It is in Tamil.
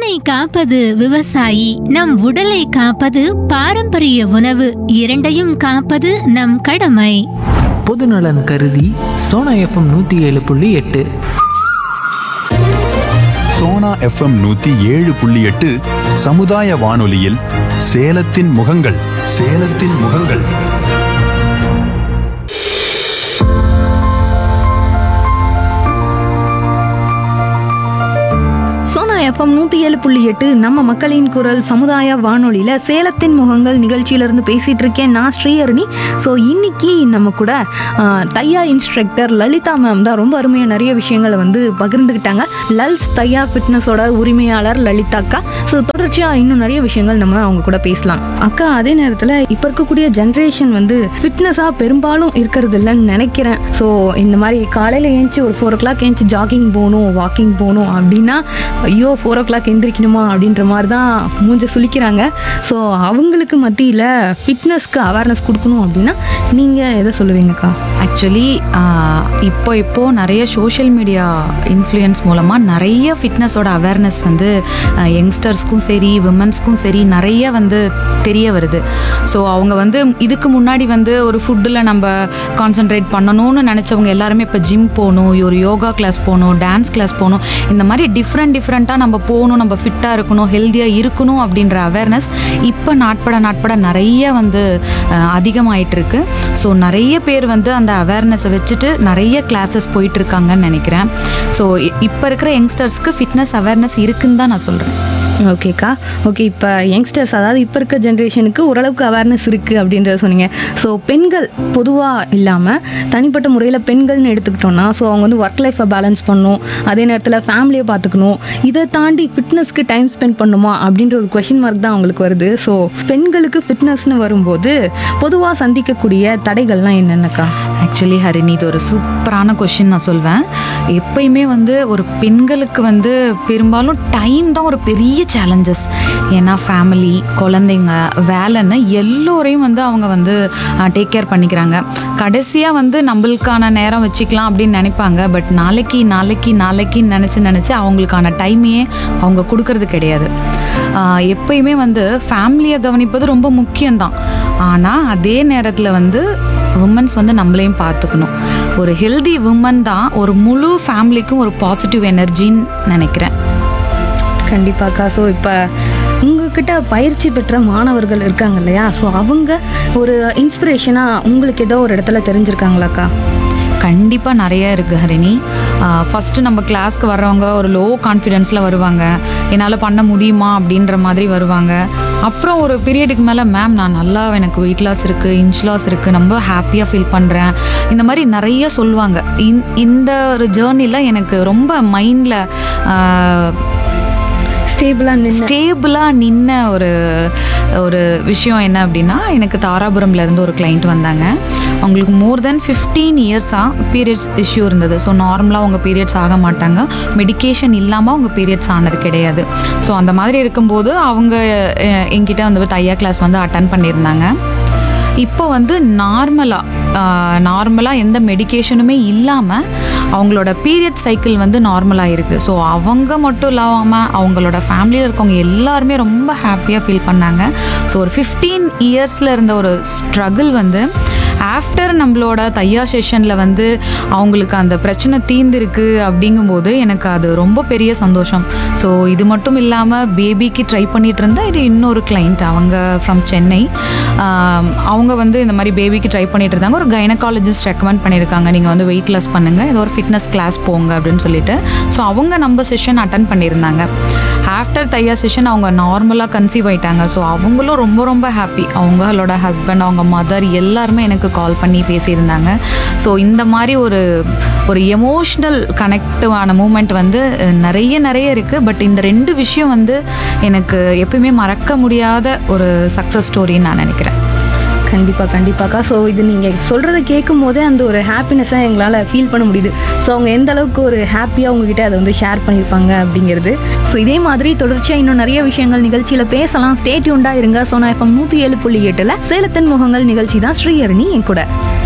மண்ணை காப்பது விவசாயி, நம் உடலை காப்பது பாரம்பரிய உணவு, இரண்டையும் காப்பது நம் கடமை. பொதுநலன் கருதி சோனா எஃப்எம் 107.8. சோனா எஃப்எம் 107.8 சமுதாய வானொலியில் சேலத்தின் முகங்கள். சேலத்தின் முகங்கள். எஃப்எம் 107.8 நம்ம மக்களின் குரல் சமுதாய வானொலியில சேலத்தின் முகங்கள் நிகழ்ச்சியிலிருந்து பேசிட்டு இருக்கேன் நான் ஸ்ரீஹரணி. ஸோ இன்னைக்கு நம்ம கூட தையா இன்ஸ்ட்ரக்டர் லலிதா மேம் தான் ரொம்ப அருமையாக நிறைய விஷயங்களை வந்து பகிர்ந்துக்கிட்டாங்க. லல்ஸ் தையா ஃபிட்னஸோட உரிமையாளர் லலிதா அக்கா. ஸோ தொடர்ச்சியாக இன்னும் நிறைய விஷயங்கள் நம்ம அவங்க கூட பேசலாம். அக்கா, அதே நேரத்தில் இப்போ இருக்கக்கூடிய ஜென்ரேஷன் வந்து ஃபிட்னஸாக பெரும்பாலும் இருக்கிறது இல்லைன்னு நினைக்கிறேன். ஸோ இந்த மாதிரி காலையில் ஏஞ்சி ஒரு 4 o'clock ஏஞ்சி ஜாகிங் போகணும், வாக்கிங் போகணும் அப்படின்னா ஐயோ 4 o'clock எந்திரிக்கணுமா அப்படின்ற மாதிரி தான் மூஞ்ச சுளிக்கிறாங்க. ஸோ அவங்களுக்கு மத்தியில் ஃபிட்னஸ்க்கு அவேர்னஸ் கொடுக்கணும் அப்படின்னா நீங்கள் எதை சொல்லுவீங்கக்கா? ஆக்சுவலி இப்போ நிறைய சோஷியல் மீடியா இன்ஃப்ளூயன்ஸ் மூலமாக நிறைய ஃபிட்னஸோட அவேர்னஸ் வந்து யங்ஸ்டர்ஸ்க்கும் சரி விமன்ஸ்க்கும் சரி நிறைய வந்து தெரிய வருது. ஸோ அவங்க வந்து இதுக்கு முன்னாடி வந்து ஒரு ஃபுட்டில் நம்ம கான்சென்ட்ரேட் பண்ணணும்னு நினச்சவங்க எல்லாருமே இப்போ ஜிம் போகணும், ஒரு யோகா கிளாஸ் போகணும், டான்ஸ் கிளாஸ் போகணும், இந்த மாதிரி டிஃப்ரெண்ட்டாக நம்ம போகணும், நம்ம ஃபிட்டாக இருக்கணும், ஹெல்த்தியாக இருக்கணும் அப்படின்ற அவேர்னஸ் இப்போ நாட்பட நிறைய வந்து அதிகமாயிட்டு இருக்கு. ஸோ நிறைய பேர் வந்து அந்த அவேர்னஸை வச்சுட்டு நிறைய கிளாஸஸ் போயிட்டு இருக்காங்கன்னு நினைக்கிறேன். ஸோ இப்போ இருக்கிற யங்ஸ்டர்ஸ்க்கு ஃபிட்னஸ் அவேர்னஸ் இருக்குன்னு தான் நான் சொல்கிறேன். ஓகேக்கா, ஓகே. இப்போ யங்ஸ்டர்ஸ், அதாவது இப்போ இருக்க ஜென்ரேஷனுக்கு ஓரளவுக்கு அவேர்னஸ் இருக்குது அப்படின்றத சொன்னீங்க. ஸோ பெண்கள் பொதுவாக இல்லாமல் தனிப்பட்ட முறையில் பெண்கள்னு எடுத்துக்கிட்டோன்னா, ஸோ அவங்க வந்து ஒர்க் லைஃப்பை பேலன்ஸ் பண்ணணும், அதே நேரத்தில் ஃபேமிலியை பார்த்துக்கணும், இதை தாண்டி ஃபிட்னஸ்க்கு டைம் ஸ்பெண்ட் பண்ணுமா அப்படின்ற ஒரு கொஷின் மார்க் தான் அவங்களுக்கு வருது. ஸோ பெண்களுக்கு ஃபிட்னஸ்னு வரும்போது பொதுவாக சந்திக்கக்கூடிய தடைகள்லாம் என்னென்னக்கா? ஆக்சுவலி ஹரிணி, இது ஒரு சூப்பரான கொஷின் நான் சொல்வேன். எப்பயுமே வந்து ஒரு பெண்களுக்கு வந்து பெரும்பாலும் டைம் தான் ஒரு பெரிய சேலஞ்சஸ். ஏன்னா ஃபேமிலி, குழந்தைங்க, வேலைன்னு எல்லோரையும் வந்து அவங்க வந்து டேக் கேர் பண்ணிக்கிறாங்க. கடைசியாக வந்து நம்மளுக்கான நேரம் வச்சுக்கலாம் அப்படின்னு நினைப்பாங்க. பட் நாளைக்குன்னு நினச்சி அவங்களுக்கான டைமையே அவங்க கொடுக்கறது கிடையாது. எப்பயுமே வந்து ஃபேமிலியை கவனிப்பது ரொம்ப முக்கியம்தான். ஆனால் அதே நேரத்தில் வந்து உமன்ஸ் வந்து நம்மளையும் பார்த்துக்கணும். ஒரு ஹெல்தி உமன் தான் ஒரு முழு ஃபேமிலிக்கும் ஒரு பாசிட்டிவ் எனர்ஜின்னு நினைக்கிறேன். கண்டிப்பாக்கா. ஸோ இப்போ உங்ககிட்ட பயிற்சி பெற்ற மாணவர்கள் இருக்காங்க இல்லையா, ஸோ அவங்க ஒரு இன்ஸ்பிரேஷனாக உங்களுக்கு ஏதோ ஒரு இடத்துல தெரிஞ்சிருக்காங்களாக்கா? கண்டிப்பாக நிறைய இருக்குது ஹரிணி. ஃபஸ்ட்டு நம்ம கிளாஸ்க்கு வர்றவங்க ஒரு லோ கான்ஃபிடென்ஸில் வருவாங்க, என்னால் பண்ண முடியுமா அப்படின்ற மாதிரி வருவாங்க. அப்புறம் ஒரு பீரியடுக்கு மேலே மேம் நான் நல்லா, எனக்கு வெயிட் லாஸ் இருக்குது, இன்ச் லாஸ் இருக்குது, ரொம்ப ஹாப்பியாக ஃபீல் பண்ணுறேன், இந்த மாதிரி நிறைய சொல்லுவாங்க. இந்த ஒரு ஜேர்னியில் எனக்கு ரொம்ப மைண்டில் ஸ்டேபிளாக நின்ன ஒரு விஷயம் என்ன அப்படின்னா, எனக்கு தாராபுரம்லேருந்து ஒரு கிளைண்ட் வந்தாங்க. அவங்களுக்கு மோர் தென் 15 இயர்ஸாக பீரியட்ஸ் இஷ்யூ இருந்தது. ஸோ நார்மலாக அவங்க பீரியட்ஸ் ஆக மாட்டாங்க, மெடிக்கேஷன் இல்லாமல் அவங்க பீரியட்ஸ் ஆனது கிடையாது. ஸோ அந்த மாதிரி இருக்கும்போது அவங்க என்கிட்ட வந்து தையா கிளாஸ் வந்து அட்டன் பண்ணியிருந்தாங்க. இப்போ வந்து நார்மலாக எந்த மெடிக்கேஷனுமே இல்லாமல் அவங்களோட பீரியட் சைக்கிள் வந்து நார்மலாக இருக்குது. ஸோ அவங்க மட்டும் இல்லாமல் அவங்களோட ஃபேமிலியில் இருக்கவங்க எல்லாருமே ரொம்ப ஹாப்பியாக ஃபீல் பண்ணாங்க. ஸோ ஒரு 15 இயர்ஸில் இருந்த ஒரு ஸ்ட்ரகிள் வந்து ஆஃப்டர் நம்மளோட தையா செஷனில் வந்து அவங்களுக்கு அந்த பிரச்சனை தீர்ந்துருக்கு அப்படிங்கும்போது எனக்கு அது ரொம்ப பெரிய சந்தோஷம். ஸோ இது மட்டும் இல்லாமல் பேபிக்கு ட்ரை பண்ணிகிட்டு இருந்தால் இது இன்னொரு கிளைண்ட், அவங்க ஃப்ரம் சென்னை. அவங்க வந்து இந்த மாதிரி பேபிக்கு ட்ரை பண்ணிட்டு இருந்தாங்க. ஒரு கைனகாலஜிஸ்ட் ரெக்கமெண்ட் பண்ணியிருக்காங்க, நீங்கள் வந்து வெயிட் லாஸ் பண்ணுங்கள், ஏதோ ஒரு ஃபிட்னஸ் கிளாஸ் போங்க அப்படின்னு சொல்லிட்டு. ஸோ அவங்க நம்ம செஷன் அட்டன் பண்ணியிருந்தாங்க. ஆஃப்டர் தையா செஷன் அவங்க நார்மலாக கன்சீவ் ஆயிட்டாங்க. ஸோ அவங்களும் ரொம்ப ரொம்ப ஹாப்பி. அவங்களோட ஹஸ்பண்ட், அவங்க மதர் எல்லாருமே எனக்கு கால் பண்ணி பேசியிருந்தாங்க. ஸோ இந்த மாதிரி ஒரு எமோஷ்னல் கனெக்டிவான மூமெண்ட் வந்து நிறைய இருக்குது. பட் இந்த 2 விஷயம் வந்து எனக்கு எப்பயுமே மறக்க முடியாத ஒரு சக்ஸஸ் ஸ்டோரின்னு நான் நினைக்கிறேன். கண்டிப்பாக்கா. ஸோ இது நீங்கள் சொல்கிறத கேட்கும் போதே அந்த ஒரு ஹாப்பினஸ்ஸாக எங்களால் ஃபீல் பண்ண முடியுது. ஸோ அவங்க எந்த அளவுக்கு ஒரு ஹாப்பியாக உங்ககிட்ட அதை வந்து ஷேர் பண்ணியிருப்பாங்க அப்படிங்கிறது. ஸோ இதே மாதிரி தொடர்ச்சியாக இன்னும் நிறைய விஷயங்கள் நிகழ்ச்சியில் பேசலாம். ஸ்டே டியூன்டாக இருங்க. சோனா எஃப்எம் 107.8 சேலத்தின் முகங்கள் நிகழ்ச்சி தான் ஸ்ரீஹரணி என் கூட.